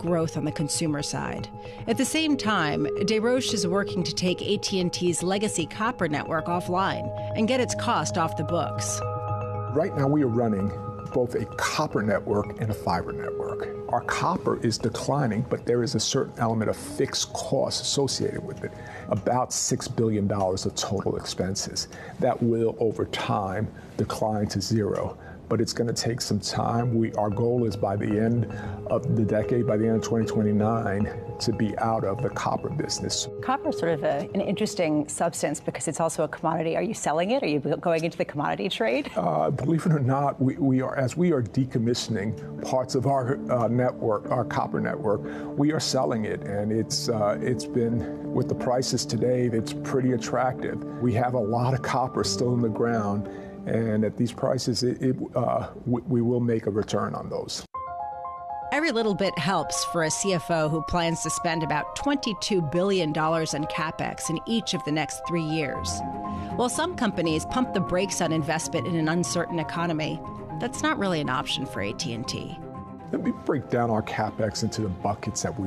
growth on the consumer side. At the same time, Desroches is working to take AT&T's legacy copper network offline and get its cost off the books. Right now we are running both a copper network and a fiber network. Our copper is declining, but there is a certain element of fixed costs associated with it, about $6 billion of total expenses that will, over time, decline to zero. But it's going to take some time. Our goal is by the end of the decade, by the end of 2029, to be out of the copper business. Copper is sort of an interesting substance because it's also a commodity. Are you selling it? Are you going into the commodity trade? Believe it or not, we are decommissioning parts of our network, our copper network, we are selling it. And it's been, with the prices today, it's pretty attractive. We have a lot of copper still in the ground. And at these prices, we will make a return on those. Every little bit helps for a CFO who plans to spend about $22 billion in CapEx in each of the next 3 years. While some companies pump the brakes on investment in an uncertain economy, that's not really an option for AT&T. Let me break down our CapEx into the buckets that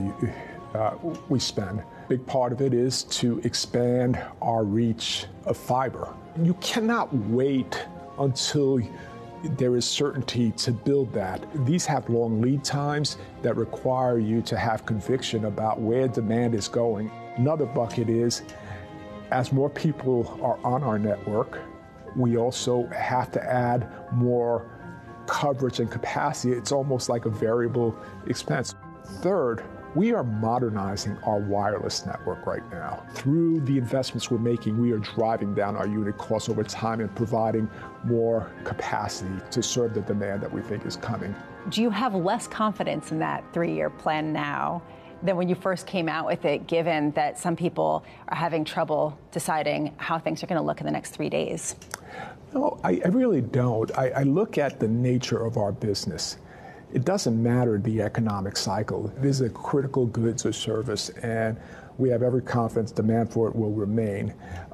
we spend. A big part of it is to expand our reach of fiber. You cannot wait until there is certainty to build that. These have long lead times that require you to have conviction about where demand is going. Another bucket is, as more people are on our network, we also have to add more coverage and capacity. It's almost like a variable expense. Third, we are modernizing our wireless network right now. Through the investments we're making, we are driving down our unit costs over time and providing more capacity to serve the demand that we think is coming. Do you have less confidence in that 3-year plan now than when you first came out with it, given that some people are having trouble deciding how things are going to look in the next 3 days? No, I really don't. I look at the nature of our business. It doesn't matter the economic cycle. This is a critical goods or service, and we have every confidence demand for it will remain.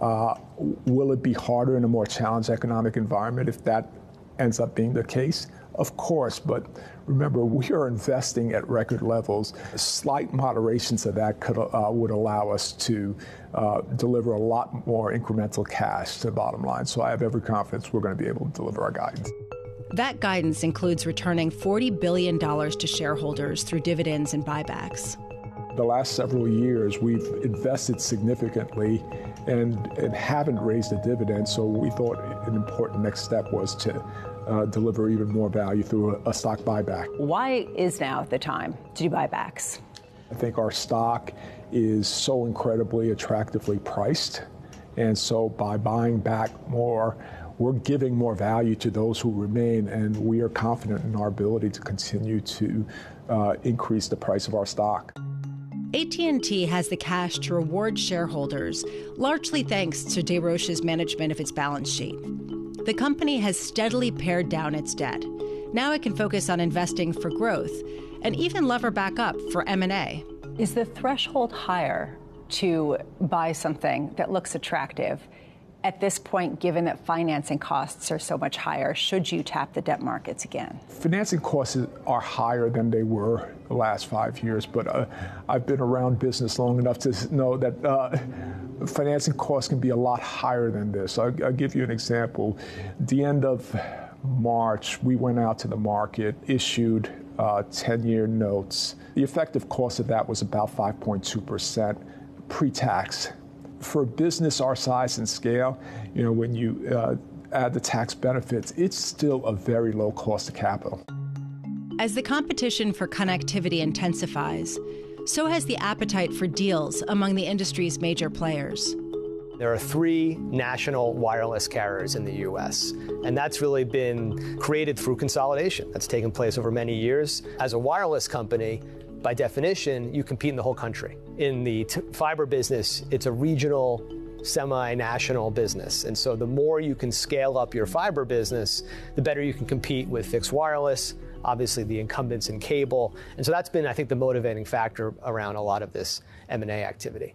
Will it be harder in a more challenged economic environment if that ends up being the case? Of course, but remember, we are investing at record levels. Slight moderations of that would allow us to deliver a lot more incremental cash to the bottom line. So I have every confidence we're going to be able to deliver our guidance. That guidance includes returning $40 billion to shareholders through dividends and buybacks. The last several years, we've invested significantly and haven't raised a dividend, so we thought an important next step was to deliver even more value through a stock buyback. Why is now the time to do buybacks? I think our stock is so incredibly attractively priced, and so by buying back more, we're giving more value to those who remain, and we are confident in our ability to continue to increase the price of our stock. AT&T has the cash to reward shareholders, largely thanks to Desroches' management of its balance sheet. The company has steadily pared down its debt. Now it can focus on investing for growth and even lever back up for M&A. Is the threshold higher to buy something that looks attractive? At this point, given that financing costs are so much higher, should you tap the debt markets again? Financing costs are higher than they were the last 5 years, but I've been around business long enough to know that financing costs can be a lot higher than this. I'll give you an example. At the end of March, we went out to the market, issued 10-year notes. The effective cost of that was about 5.2% pre-tax. For a business our size and scale, when you add the tax benefits, it's still a very low cost of capital. As the competition for connectivity intensifies, so has the appetite for deals among the industry's major players. There are 3 national wireless carriers in the U.S., and that's really been created through consolidation. That's taken place over many years. As a wireless company, by definition, you compete in the whole country. In the fiber business, it's a regional, semi-national business. And so the more you can scale up your fiber business, the better you can compete with fixed wireless, obviously the incumbents in cable. And so that's been, I think, the motivating factor around a lot of this M&A activity.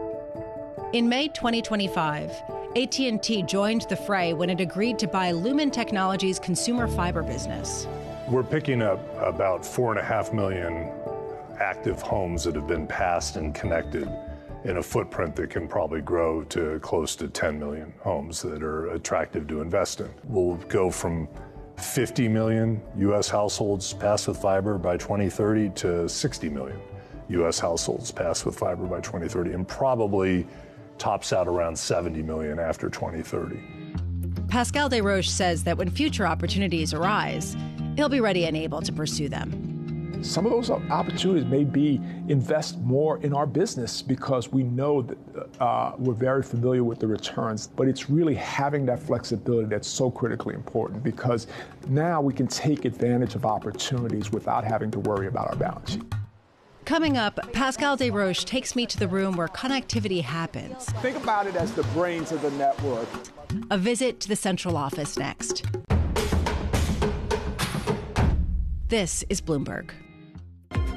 In May 2025, AT&T joined the fray when it agreed to buy Lumen Technologies' consumer fiber business. We're picking up about 4.5 million active homes that have been passed and connected in a footprint that can probably grow to close to 10 million homes that are attractive to invest in. We'll go from 50 million U.S. households passed with fiber by 2030 to 60 million U.S. households passed with fiber by 2030, and probably tops out around 70 million after 2030. Pascal Desroches says that when future opportunities arise, he'll be ready and able to pursue them. Some of those opportunities may be invest more in our business because we know that we're very familiar with the returns, but it's really having that flexibility that's so critically important, because now we can take advantage of opportunities without having to worry about our balance sheet. Coming up, Pascal Desroches takes me to the room where connectivity happens. Think about it as the brains of the network. A visit to the central office next. This is Bloomberg.